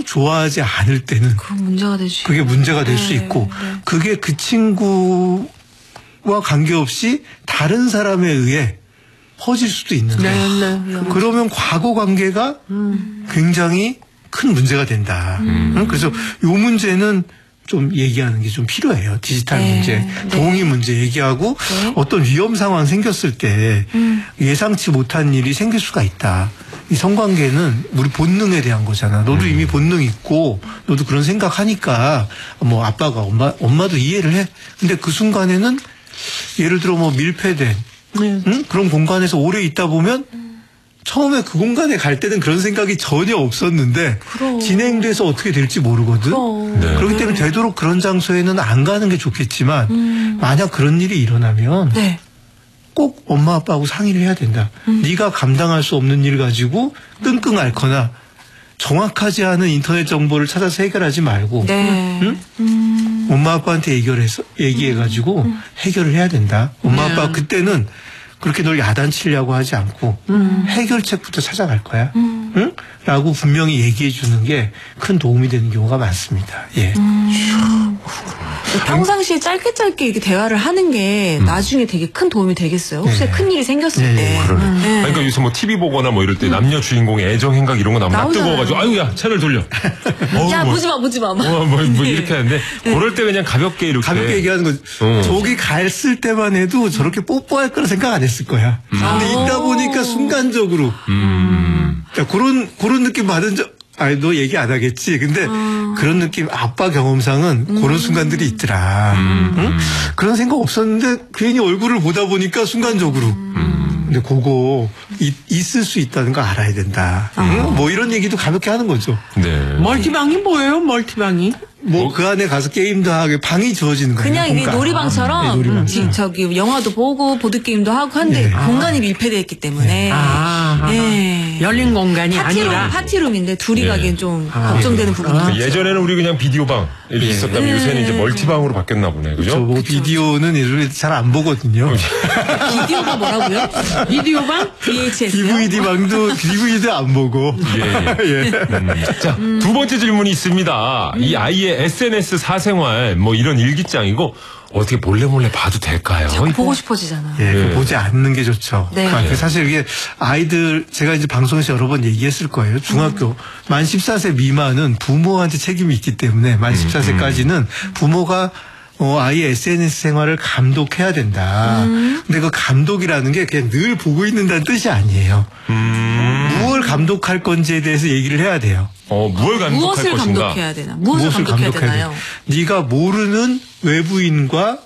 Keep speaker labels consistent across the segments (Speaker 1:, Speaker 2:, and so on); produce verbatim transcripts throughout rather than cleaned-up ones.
Speaker 1: 좋아하지 않을 때는
Speaker 2: 그 문제가 될 수
Speaker 1: 그게 문제가 될 수
Speaker 2: 네,
Speaker 1: 있고
Speaker 2: 네.
Speaker 1: 그게 그 친구와 관계없이 다른 사람에 의해 퍼질 수도 있는데
Speaker 3: 네, 네.
Speaker 1: 그러면 과거 관계가
Speaker 3: 음.
Speaker 1: 굉장히 큰 문제가 된다.
Speaker 2: 음.
Speaker 1: 그래서 이 문제는 좀 얘기하는 게 좀 필요해요. 디지털
Speaker 2: 네,
Speaker 1: 문제,
Speaker 2: 네.
Speaker 1: 동의 문제 얘기하고
Speaker 2: 네.
Speaker 1: 어떤 위험 상황 생겼을 때
Speaker 2: 음.
Speaker 1: 예상치 못한 일이 생길 수가 있다. 이 성관계는 우리 본능에 대한 거잖아. 너도
Speaker 4: 음.
Speaker 1: 이미 본능 있고 너도 그런 생각하니까 뭐 아빠가 엄마 엄마도 이해를 해. 근데 그 순간에는 예를 들어 뭐 밀폐된
Speaker 3: 네.
Speaker 1: 응? 그런 공간에서 오래 있다 보면 처음에 그 공간에 갈 때는 그런 생각이 전혀 없었는데
Speaker 2: 그럼.
Speaker 1: 진행돼서 어떻게 될지 모르거든.
Speaker 2: 그럼.
Speaker 4: 네.
Speaker 1: 그렇기 때문에 되도록 그런 장소에는 안 가는 게 좋겠지만
Speaker 2: 음.
Speaker 1: 만약 그런 일이 일어나면
Speaker 2: 네.
Speaker 1: 꼭 엄마 아빠하고 상의를 해야 된다.
Speaker 2: 음.
Speaker 1: 네가 감당할 수 없는 일 가지고 끙끙 앓거나 정확하지 않은 인터넷 정보를 찾아서 해결하지 말고
Speaker 2: 네.
Speaker 1: 응?
Speaker 2: 음.
Speaker 1: 엄마 아빠한테 얘기해서 얘기해가지고 해결을 해야 된다. 엄마
Speaker 3: 네.
Speaker 1: 아빠 그때는 그렇게 널 야단치려고 하지 않고
Speaker 2: 음.
Speaker 1: 해결책부터 찾아갈 거야.
Speaker 2: 음.
Speaker 1: 응? 라고 분명히 얘기해 주는 게 큰 도움이 되는 경우가 많습니다. 예.
Speaker 2: 음. 평상시에 짧게 짧게 이렇게 대화를 하는 게 나중에 되게 큰 도움이 되겠어요. 혹시
Speaker 1: 네.
Speaker 2: 큰 일이 생겼을
Speaker 1: 네,
Speaker 2: 때.
Speaker 4: 그러네.
Speaker 2: 음. 네.
Speaker 4: 아니, 그러니까 요새 뭐 티비 보거나 뭐 이럴 때 남녀 주인공의 애정 행각 이런 거 나오면 나
Speaker 2: 나오잖아요.
Speaker 4: 뜨거워가지고 아유 야 채널 돌려. 어우,
Speaker 2: 야
Speaker 4: 뭐,
Speaker 2: 보지 마 보지 마.
Speaker 4: 어, 뭐, 뭐
Speaker 2: 네.
Speaker 4: 이렇게 하는데 그럴 때 그냥 가볍게 이렇게
Speaker 1: 가볍게 얘기하는 거지.
Speaker 4: 어.
Speaker 1: 저기 갔을 때만 해도 저렇게 뽀뽀할 거라 생각 안 했을 거야. 근데
Speaker 2: 아.
Speaker 1: 있다 보니까 순간적으로
Speaker 4: 음.
Speaker 1: 야, 그런 그런 느낌 받은 적. 아니 너 얘기 안 하겠지. 근데
Speaker 2: 음.
Speaker 1: 그런 느낌 아빠 경험상은 그런 순간들이 있더라.
Speaker 4: 음.
Speaker 1: 응? 그런 생각 없었는데 괜히 얼굴을 보다 보니까 순간적으로.
Speaker 2: 음.
Speaker 1: 근데 그거 이, 있을 수 있다는 거 알아야 된다. 응? 뭐 이런 얘기도 가볍게 하는 거죠.
Speaker 4: 네.
Speaker 3: 멀티방이 뭐예요? 멀티방이?
Speaker 1: 뭐 그 안에 가서 게임도 하게 방이 주어지는 거예요.
Speaker 2: 그냥 이게
Speaker 1: 공간.
Speaker 2: 놀이방처럼
Speaker 1: 네, 놀이방처럼.
Speaker 2: 지- 저기 영화도 보고 보드 게임도 하고 한데
Speaker 1: 네.
Speaker 2: 공간이 밀폐되어 있기 때문에
Speaker 3: 아,
Speaker 2: 예.
Speaker 3: 열린 공간이
Speaker 2: 파티룸
Speaker 3: 아니라.
Speaker 2: 파티룸인데 둘이
Speaker 4: 네.
Speaker 2: 가기엔 좀
Speaker 3: 아,
Speaker 2: 걱정되는 부분이
Speaker 3: 아.
Speaker 2: 있죠.
Speaker 4: 예전에는 우리 그냥 비디오방 이렇게
Speaker 1: 예.
Speaker 4: 있었다면 요새는 이제 멀티방으로 바뀌었나 보네.
Speaker 1: 저
Speaker 4: 그죠?
Speaker 1: 뭐 비디오는 예전에 잘 안 보거든요.
Speaker 2: 비디오가 뭐라고요?
Speaker 3: 비디오방?
Speaker 2: 브이에이치에스요?
Speaker 1: 디브이디 방도 디브이디 안 보고.
Speaker 4: 예, 예.
Speaker 1: 예.
Speaker 4: 음. 자, 두 번째 질문이 있습니다. 이 아이의 에스엔에스 사생활 뭐 이런 일기장이고 어떻게 몰래 몰래 봐도 될까요?
Speaker 2: 자꾸 보고 싶어지잖아.
Speaker 1: 예, 그
Speaker 4: 네.
Speaker 1: 보지 않는 게 좋죠.
Speaker 2: 네.
Speaker 1: 그러니까 사실 이게 아이들 제가 이제 방송에서 여러 번 얘기했을 거예요. 중학교 만 열네 세 미만은 부모한테 책임이 있기 때문에 만 열네 세까지는 부모가 어, 아이의 에스엔에스 생활을 감독해야 된다. 근데 그 감독이라는 게 그냥 늘 보고 있는다는 뜻이 아니에요.
Speaker 4: 음.
Speaker 1: 무엇을 감독할 건지에 대해서 얘기를 해야 돼요.
Speaker 4: 어, 무엇을 감독할
Speaker 2: 무엇을
Speaker 4: 것인가?
Speaker 2: 감독해야 되나? 무엇을, 감독해야 되나요?
Speaker 1: 돼? 네가 모르는 외부인과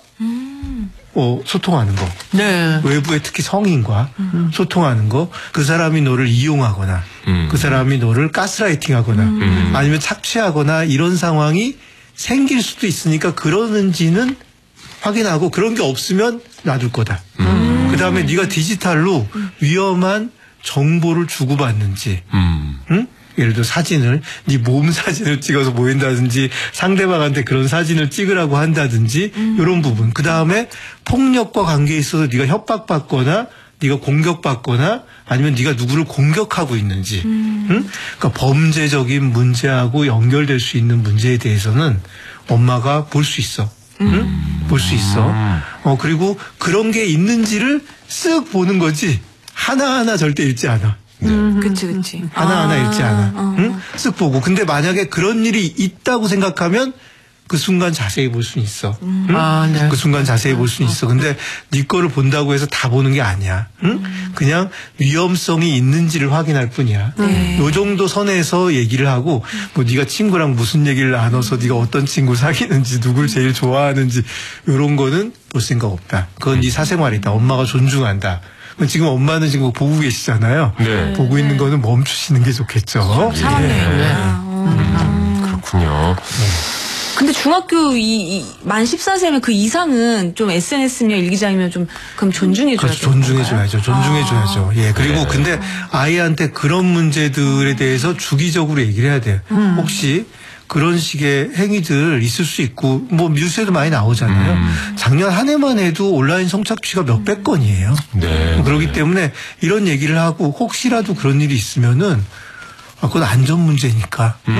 Speaker 1: 어, 소통하는 거.
Speaker 3: 네.
Speaker 1: 외부의 특히 성인과 소통하는 거, 그 사람이 너를 이용하거나,
Speaker 4: 음.
Speaker 1: 그 사람이 너를 가스라이팅하거나, 아니면 착취하거나 이런 상황이 생길 수도 있으니까 그러는지는 확인하고 그런 게 없으면 놔둘 거다. 그 다음에 네가 디지털로 위험한 정보를 주고받는지,
Speaker 4: 음.
Speaker 1: 응? 예를 들어 사진을 네 몸 사진을 찍어서 보인다든지 상대방한테 그런 사진을 찍으라고 한다든지 이런 부분. 그 다음에 폭력과 관계에 있어서 네가 협박받거나 네가 공격받거나 아니면 네가 누구를 공격하고 있는지. 응? 그러니까 범죄적인 문제하고 연결될 수 있는 문제에 대해서는 엄마가 볼 수 있어. 응? 볼 수 있어. 어 그리고 그런 게 있는지를 쓱 보는 거지 하나하나 절대 읽지 않아.
Speaker 2: 그치 그치.
Speaker 1: 하나하나
Speaker 2: 아,
Speaker 1: 읽지 않아.
Speaker 2: 어.
Speaker 1: 응? 쓱 보고. 근데 만약에 그런 일이 있다고 생각하면 그 순간 자세히 볼 수 있어. 응?
Speaker 3: 아, 네.
Speaker 1: 그 순간 자세히 볼 수 있어. 근데 네 거를 본다고 해서 다 보는 게 아니야. 응? 그냥 위험성이 있는지를 확인할 뿐이야.
Speaker 2: 네.
Speaker 1: 요 정도 선에서 얘기를 하고 뭐 네가 친구랑 무슨 얘기를 나눠서 네가 어떤 친구 사귀는지 누굴 제일 좋아하는지 이런 거는 볼 생각 없다. 그건 네 사생활이다. 엄마가 존중한다. 지금 엄마는 지금 보고 계시잖아요.
Speaker 4: 네.
Speaker 1: 보고 있는 거는 멈추시는 게 좋겠죠.
Speaker 2: 사랑해요. 어.
Speaker 4: 그렇군요.
Speaker 2: 근데 중학교 이, 이, 만 열네 세면 그 이상은 좀 에스엔에스며 일기장이면 좀 그럼 존중해줘야
Speaker 1: 그렇죠.
Speaker 2: 되는
Speaker 1: 존중해줘야죠.
Speaker 2: 건가요?
Speaker 1: 존중해줘야죠. 예. 그리고
Speaker 4: 네.
Speaker 1: 근데 아이한테 그런 문제들에 대해서 주기적으로 얘기를 해야 돼요. 혹시 그런 식의 행위들 있을 수 있고 뭐 뉴스에도 많이 나오잖아요.
Speaker 4: 음.
Speaker 1: 작년 한 해만 해도 온라인 성착취가 몇백 건이에요.
Speaker 4: 네.
Speaker 1: 그렇기 때문에 이런 얘기를 하고 혹시라도 그런 일이 있으면은 아, 그건 안전 문제니까.